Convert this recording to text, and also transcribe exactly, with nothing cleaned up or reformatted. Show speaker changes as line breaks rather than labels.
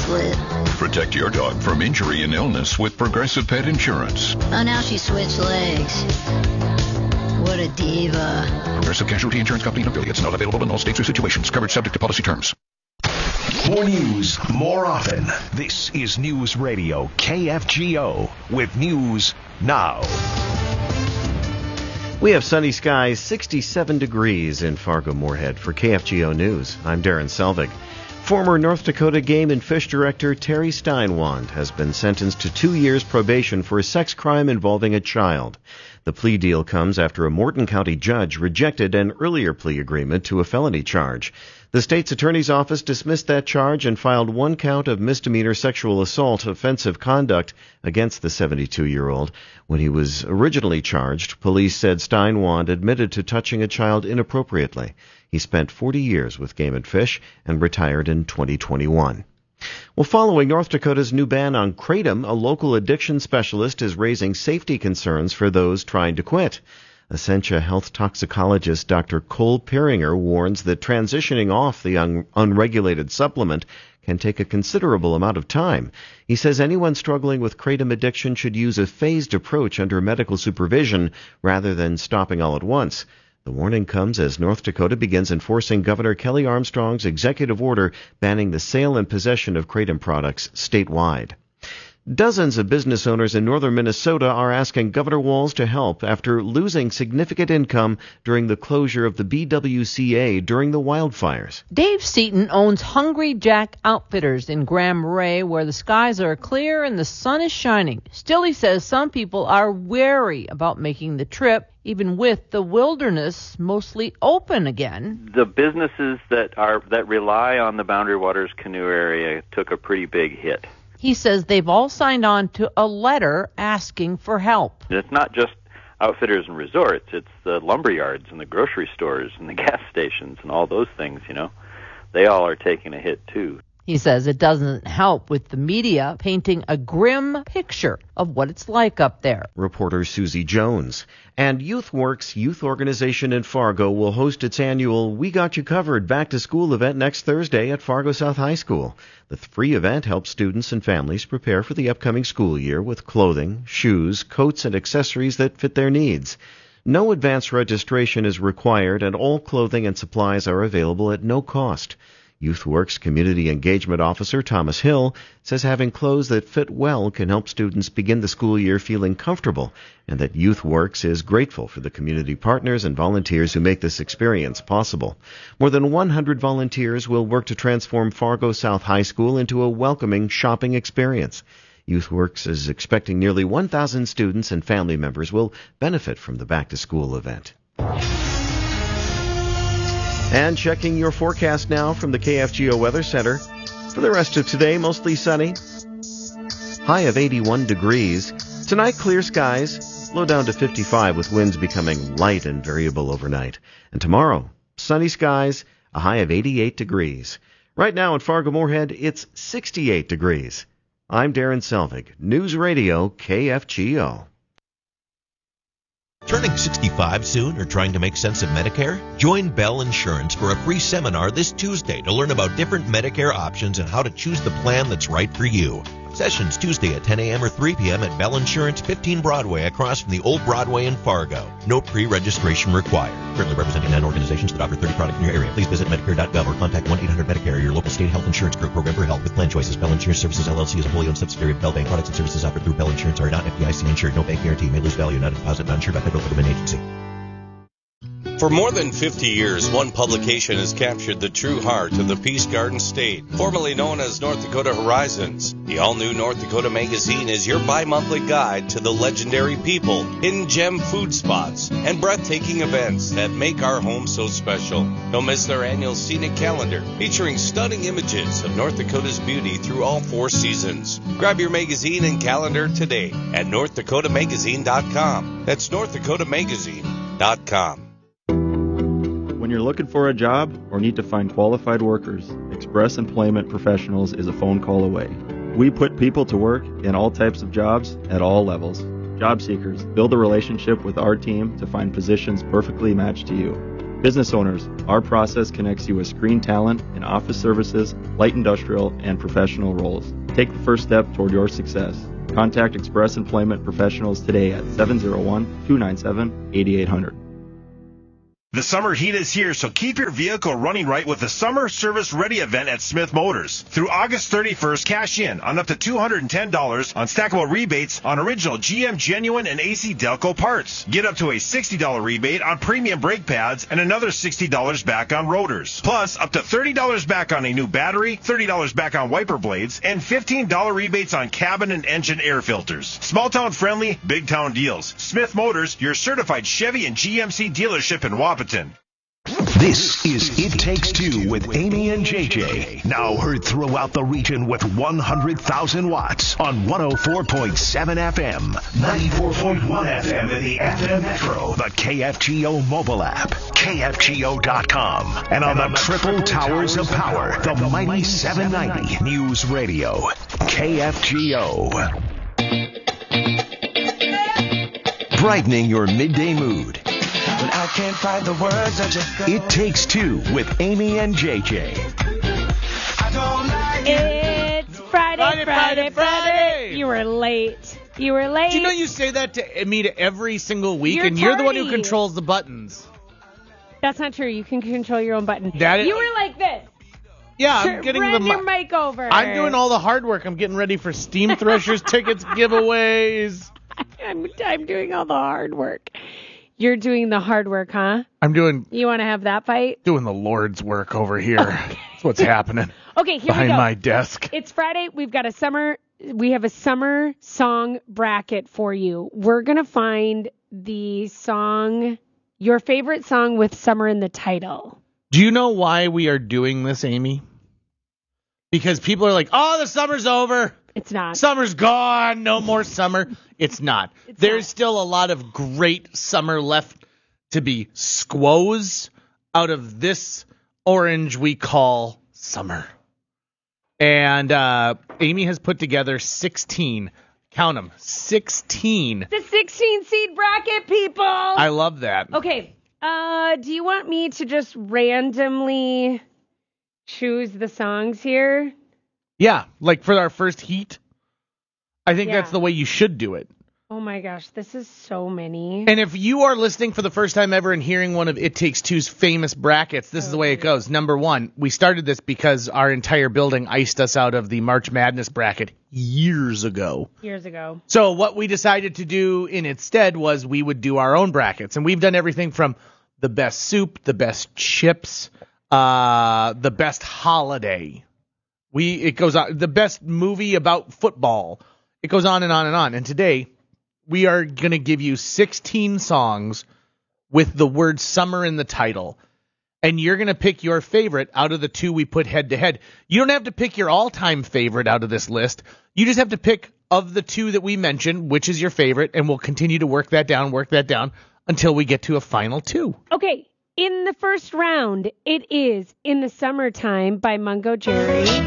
split.
Protect your dog from injury and illness with Progressive Pet Insurance.
Oh, now she switched legs. What a diva.
Progressive Casualty Insurance Company and affiliates. Not available in all states or situations. Coverage subject to policy terms.
More news, more often. This is News Radio K F G O with news now.
We have sunny skies, sixty-seven degrees in Fargo-Moorhead. For K F G O News, I'm Darren Selvig. Former North Dakota Game and Fish Director Terry Steinwand has been sentenced to two years probation for a sex crime involving a child. The plea deal comes after a Morton County judge rejected an earlier plea agreement to a felony charge. The state's attorney's office dismissed that charge and filed one count of misdemeanor sexual assault offensive conduct against the seventy-two-year-old. When he was originally charged, police said Steinwand admitted to touching a child inappropriately. He spent forty years with Game and Fish and retired in twenty twenty-one. Well, following North Dakota's new ban on kratom, a local addiction specialist is raising safety concerns for those trying to quit. Essentia health toxicologist Doctor Cole Peringer warns that transitioning off the un- unregulated supplement can take a considerable amount of time. He says anyone struggling with kratom addiction should use a phased approach under medical supervision rather than stopping all at once. The warning comes as North Dakota begins enforcing Governor Kelly Armstrong's executive order banning the sale and possession of kratom products statewide. Dozens of business owners in northern Minnesota are asking Governor Walz to help after losing significant income during the closure of the B W C A during the wildfires.
Dave Seaton owns Hungry Jack Outfitters in Grand Marais, where the skies are clear and the sun is shining. Still, he says some people are wary about making the trip, even with the wilderness mostly open again.
The businesses that are that rely on the Boundary Waters canoe area took a pretty big hit.
He says they've all signed on to a letter asking for help.
It's not just outfitters and resorts. It's the lumber yards and the grocery stores and the gas stations and all those things, you know. They all are taking a hit, too.
He says it doesn't help with the media painting a grim picture of what it's like up there.
Reporter Susie Jones. And YouthWorks Youth Organization in Fargo will host its annual We Got You Covered Back to School event next Thursday at Fargo South High School. The free event helps students and families prepare for the upcoming school year with clothing, shoes, coats, and accessories that fit their needs. No advance registration is required, and all clothing and supplies are available at no cost. YouthWorks Community Engagement Officer Thomas Hill says having clothes that fit well can help students begin the school year feeling comfortable, and that YouthWorks is grateful for the community partners and volunteers who make this experience possible. More than one hundred volunteers will work to transform Fargo South High School into a welcoming shopping experience. YouthWorks is expecting nearly one thousand students and family members will benefit from the back-to-school event. And checking your forecast now from the K F G O Weather Center. For the rest of today, mostly sunny. High of eighty-one degrees. Tonight, clear skies. Low down to fifty-five with winds becoming light and variable overnight. And tomorrow, sunny skies, a high of eighty-eight degrees. Right now in Fargo-Moorhead, it's sixty-eight degrees. I'm Darren Selvig, News Radio K F G O.
Turning sixty-five soon or trying to make sense of Medicare? Join Bell Insurance for a free seminar this Tuesday to learn about different Medicare options and how to choose the plan that's right for you. Sessions Tuesday at ten a.m. or three p.m. at Bell Insurance, fifteen Broadway, across from the Old Broadway in Fargo. No pre-registration required. Currently representing nine organizations that offer thirty products in your area. Please visit Medicare dot gov or contact one eight hundred Medicare, your local state health insurance group program for help with plan choices. Bell Insurance Services, L L C is a wholly owned subsidiary of Bell Bank. Products and services offered through Bell Insurance are not F D I C insured. No bank guarantee. May lose value. Not a deposit. Not insured by federal government agency.
For more than fifty years, one publication has captured the true heart of the Peace Garden State, formerly known as North Dakota Horizons. The all-new North Dakota Magazine is your bi-monthly guide to the legendary people, hidden gem food spots, and breathtaking events that make our home so special. Don't miss their annual scenic calendar, featuring stunning images of North Dakota's beauty through all four seasons. Grab your magazine and calendar today at north dakota magazine dot com. That's north dakota magazine dot com.
When you're looking for a job or need to find qualified workers, Express Employment Professionals is a phone call away. We put people to work in all types of jobs at all levels. Job seekers, build a relationship with our team to find positions perfectly matched to you. Business owners, our process connects you with screen talent in office services, light industrial, and professional roles. Take the first step toward your success. Contact Express Employment Professionals today at seven oh one, two nine seven, eight eight zero zero.
The summer heat is here, so keep your vehicle running right with the Summer Service Ready event at Smith Motors. Through August thirty-first, cash in on up to two hundred ten dollars on stackable rebates on original G M Genuine and A C Delco parts. Get up to a sixty dollars rebate on premium brake pads and another sixty dollars back on rotors. Plus, up to thirty dollars back on a new battery, thirty dollars back on wiper blades, and fifteen dollars rebates on cabin and engine air filters. Small town friendly, big town deals. Smith Motors, your certified Chevy and G M C dealership in Wapaton.
This is It Takes Two with Amy and J J. Now heard throughout the region with one hundred thousand watts on one oh four point seven F M, ninety-four point one F M in the F M Metro, the K F G O mobile app, K F G O dot com, and on the triple towers of power, the mighty seven ninety News Radio, K F G O. Brightening your midday mood.
When I can't find the words, I just go.
It Takes Two with Amy and J J.
I don't like
It's Friday, Friday, Friday, Friday, Friday. You were late. You were late.
Do you know you say that to me to every single week,
You're
and you're the one who
tardy.
controls the buttons?
That's not true. You can control your own button.
That is-
you were like this.
Yeah,
Turn-
I'm getting
Bring
the
your
mi-
mic over.
I'm doing all the hard work. I'm getting ready for Steam Threshers tickets giveaways.
I'm, I'm doing all the hard work. You're doing the hard work, huh?
I'm doing
You want to have that fight?
doing the Lord's work over here. That's what's happening.
Okay, here
behind
we go.
my desk.
It's Friday. We've got a summer. We have a summer song bracket for you. We're gonna find the song, your favorite song with summer in the title.
Do you know why we are doing this, Amy? Because people are like, "Oh, the summer's over.
It's not.
Summer's gone. No more summer." It's not.
It's
There's
not.
still a lot of great summer left to be squoze out of this orange we call summer. And uh, Amy has put together sixteen. Count them. sixteen.
The sixteen seed bracket, people.
I love that.
Okay. Uh, do you want me to just randomly choose the songs here?
Yeah, like for our first heat. I think
Yeah.
that's the way you should do it.
Oh my gosh, this is so many.
And if you are listening for the first time ever and hearing one of It Takes Two's famous brackets, this is the way it goes. Number one, we started this because our entire building iced us out of the March Madness bracket years ago.
Years ago.
So what we decided to do in its stead was we would do our own brackets. And we've done everything from the best soup, the best chips, uh, the best holiday. We It goes on, the best movie about football. It goes on and on and on. And today, we are going to give you sixteen songs with the word summer in the title. And you're going to pick your favorite out of the two we put head to head. You don't have to pick your all-time favorite out of this list. You just have to pick of the two that we mentioned, which is your favorite, and we'll continue to work that down, work that down until we get to a final two.
Okay, in the first round, it is In the Summertime by Mungo Jerry.